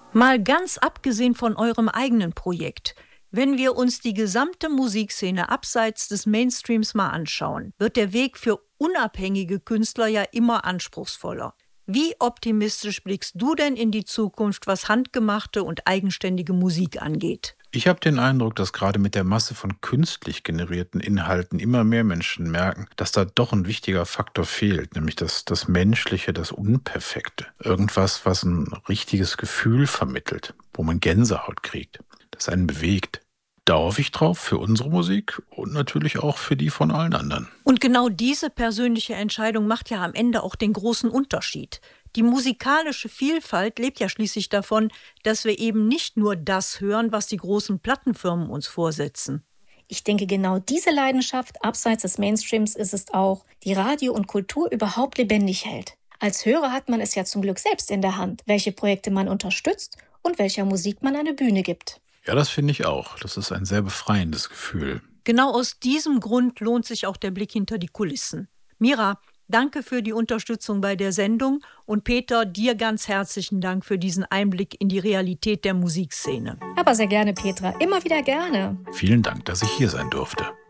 Mal ganz abgesehen von eurem eigenen Projekt. Wenn wir uns die gesamte Musikszene abseits des Mainstreams mal anschauen, wird der Weg für unabhängige Künstler ja immer anspruchsvoller. Wie optimistisch blickst du denn in die Zukunft, was handgemachte und eigenständige Musik angeht? Ich habe den Eindruck, dass gerade mit der Masse von künstlich generierten Inhalten immer mehr Menschen merken, dass da doch ein wichtiger Faktor fehlt, nämlich das Menschliche, das Unperfekte. Irgendwas, was ein richtiges Gefühl vermittelt, wo man Gänsehaut kriegt, das einen bewegt. Da hoffe ich drauf für unsere Musik und natürlich auch für die von allen anderen. Und genau diese persönliche Entscheidung macht ja am Ende auch den großen Unterschied. Die musikalische Vielfalt lebt ja schließlich davon, dass wir eben nicht nur das hören, was die großen Plattenfirmen uns vorsetzen. Ich denke, genau diese Leidenschaft abseits des Mainstreams ist es auch, die Radio und Kultur überhaupt lebendig hält. Als Hörer hat man es ja zum Glück selbst in der Hand, welche Projekte man unterstützt und welcher Musik man eine Bühne gibt. Ja, das finde ich auch. Das ist ein sehr befreiendes Gefühl. Genau aus diesem Grund lohnt sich auch der Blick hinter die Kulissen. Mira, danke für die Unterstützung bei der Sendung und Peter, dir ganz herzlichen Dank für diesen Einblick in die Realität der Musikszene. Aber sehr gerne, Petra. Immer wieder gerne. Vielen Dank, dass ich hier sein durfte.